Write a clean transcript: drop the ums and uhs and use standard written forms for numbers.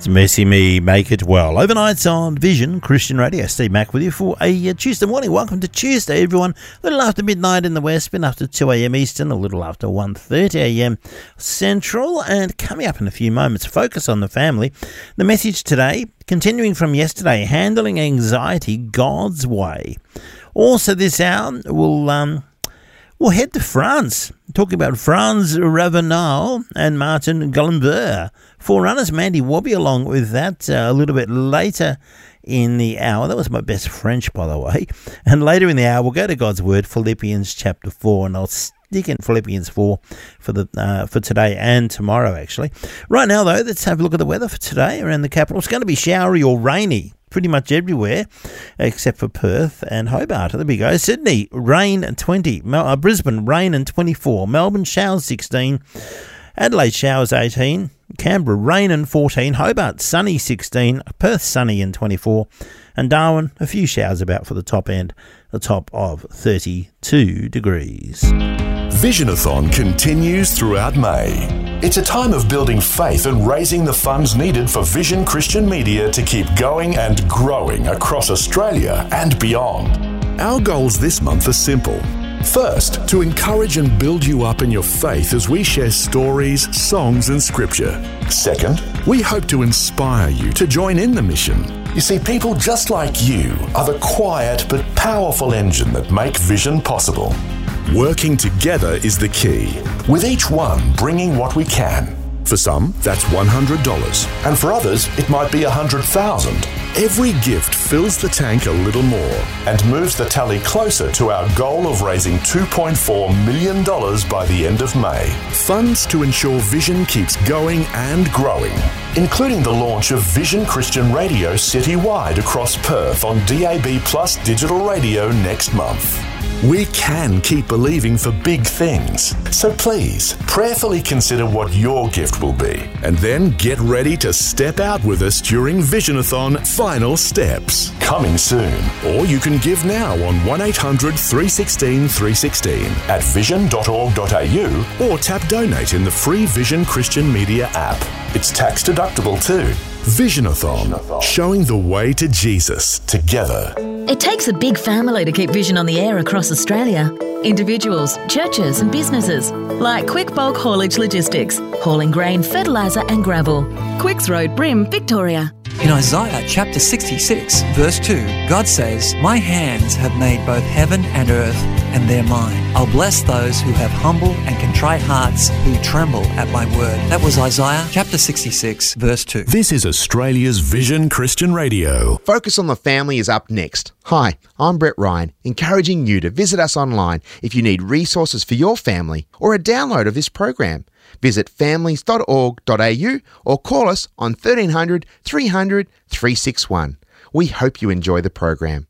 Mercy Me, Make It Well. Overnights on Vision Christian Radio. Steve Mack with you for a Tuesday morning. Welcome to Tuesday, everyone. A little after midnight in the west, been after 2 a.m. Eastern, a little after 1:30 a.m. Central. And coming up in a few moments, focus on the family. The message today, continuing from yesterday, handling anxiety God's way. Also this hour, we'll head to France, talking about Franz Ravenel and Martin Gallenberg. Forerunners, Mandy will be along with that a little bit later in the hour. That was my best French, by the way. And later in the hour, we'll go to God's Word, Philippians chapter 4, and I'll stick in Philippians 4 for today and tomorrow, actually. Right now, though, let's have a look at the weather for today around the capital. It's going to be showery or rainy pretty much everywhere except for Perth and Hobart. There we go. Sydney, rain 20. Brisbane, rain and 24. Melbourne, showers 16. Adelaide, showers 18. Canberra, rain and 14. Hobart, sunny 16. Perth, sunny and 24. And Darwin, a few showers about for the top end, the top of 32 degrees. Visionathon continues throughout May. It's a time of building faith and raising the funds needed for Vision Christian Media to keep going and growing across Australia and beyond. Our goals this month are simple. First, to encourage and build you up in your faith as we share stories, songs and scripture. Second, we hope to inspire you to join in the mission. You see, people just like you are the quiet but powerful engine that make Vision possible. Working together is the key, with each one bringing what we can. For some, that's $100, and for others, it might be $100,000. Every gift fills the tank a little more and moves the tally closer to our goal of raising $2.4 million by the end of May. Funds to ensure Vision keeps going and growing, including the launch of Vision Christian Radio citywide across Perth on DAB Plus digital radio next month. We can keep believing for big things. So please, prayerfully consider what your gift will be. And then get ready to step out with us during Visionathon Final Steps. Coming soon. Or you can give now on 1800 316 316 at vision.org.au or tap donate in the free Vision Christian Media app. It's tax deductible too. Visionathon, showing the way to Jesus together. It takes a big family to keep Vision on the air across Australia. Individuals, churches and businesses like Quick Bulk Haulage Logistics, hauling grain, fertiliser and gravel. Quicks Road, Brim, Victoria. In Isaiah chapter 66, verse 2, God says, "My hands have made both heaven and earth, and they're mine. I'll bless those who have humble and contrite hearts, who tremble at my word." That was Isaiah chapter 66, verse 2. This is Australia's Vision Christian Radio. Focus on the Family is up next. Hi, I'm Brett Ryan, encouraging you to visit us online if you need resources for your family or a download of this program. Visit families.org.au or call us on 1300 300 361. We hope you enjoy the program.